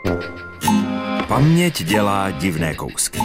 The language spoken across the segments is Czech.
Paměť dělá divné kousky.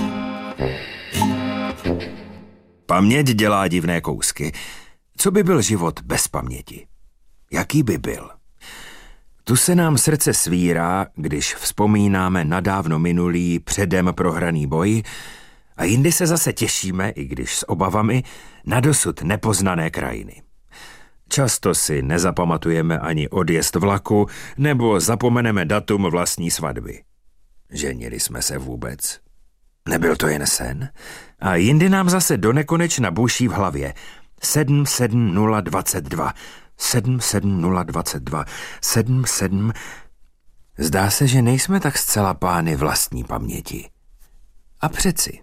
Paměť dělá divné kousky. Co by byl život bez paměti? Jaký by byl? Tu se nám srdce svírá, když vzpomínáme na dávno minulý, předem prohraný boj, a jindy se zase těšíme, i když s obavami, na dosud nepoznané krajiny. Často si nezapamatujeme ani odjezd vlaku, nebo zapomeneme datum vlastní svatby. Ženili jsme se vůbec? Nebyl to jen sen? A jindy nám zase donekonečna buší v hlavě. 77022, 77022, 77... Zdá se, že nejsme tak zcela pány vlastní paměti. A přeci.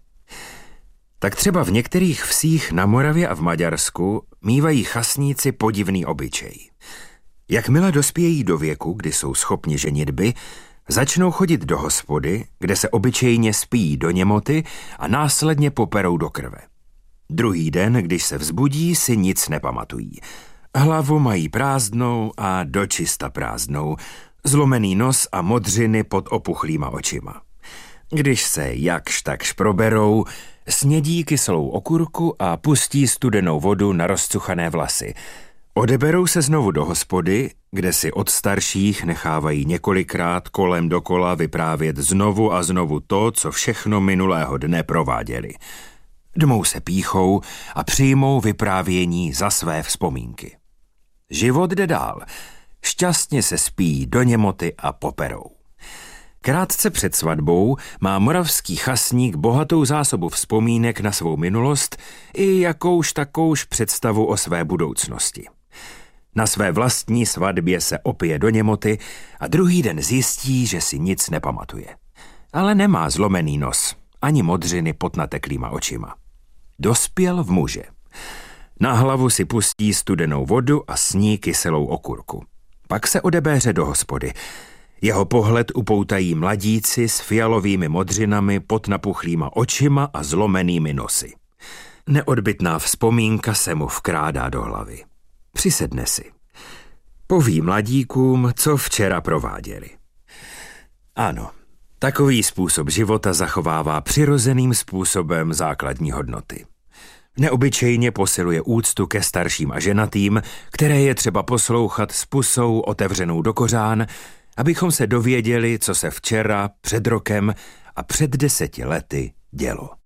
Tak třeba v některých vsích na Moravě a v Maďarsku mívají chasníci podivný obyčej. Jakmile dospějí do věku, kdy jsou schopni ženitby, začnou chodit do hospody, kde se obyčejně spí do němoty a následně poperou do krve. Druhý den, když se vzbudí, si nic nepamatují. Hlavu mají prázdnou a dočista prázdnou, zlomený nos a modřiny pod opuchlýma očima. Když se jakž takž proberou, snědí kyselou okurku a pustí studenou vodu na rozcuchané vlasy. Odeberou se znovu do hospody, kde si od starších nechávají několikrát kolem dokola vyprávět znovu a znovu to, co všechno minulého dne prováděli. Dmou se pýchou a přijmou vyprávění za své vzpomínky. Život jde dál. Šťastně se spí do němoty a poperou. Krátce před svatbou má moravský chasník bohatou zásobu vzpomínek na svou minulost i jakouž takouž představu o své budoucnosti. Na své vlastní svatbě se opije do němoty a druhý den zjistí, že si nic nepamatuje. Ale nemá zlomený nos, ani modřiny pod nateklýma očima. Dospěl v muže. Na hlavu si pustí studenou vodu a sní kyselou okurku. Pak se odebéře do hospody. Jeho pohled upoutají mladíci s fialovými modřinami pod napuchlýma očima a zlomenými nosy. Neodbytná vzpomínka se mu vkrádá do hlavy. Přisedne si. Poví mladíkům, co včera prováděli. Ano, takový způsob života zachovává přirozeným způsobem základní hodnoty. Neobyčejně posiluje úctu ke starším a ženatým, které je třeba poslouchat s pusou otevřenou do kořán, abychom se dověděli, co se včera, před rokem a před 10 lety dělo.